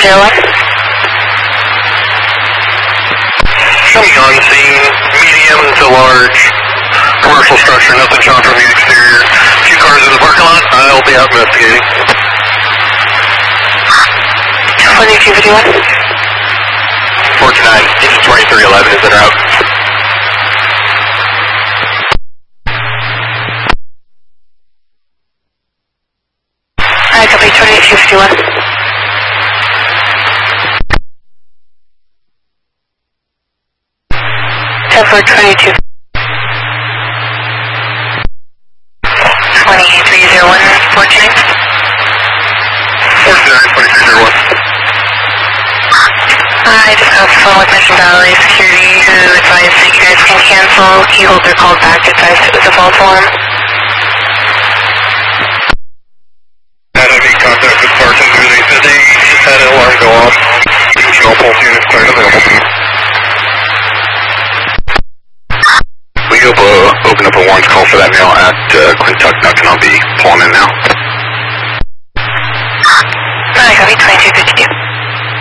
Showing on scene, medium to large, commercial structure, nothing shown from the exterior. 2 cars in the parking lot, I'll be out investigating. 2251. 429, this is 2311, is it out? Alright, copy 2251. 10-4-22. 2301, 49. 2301. I just got off the phone with Mission Valley Security who advised that you guys can cancel. Key holder called back, advised it was a false alarm. Had I made contact with Parsons, they said they just had an alarm go off. Additional pulse units are available. We open up a warrants call for that male at Quintuck, and I'll be pulling in now.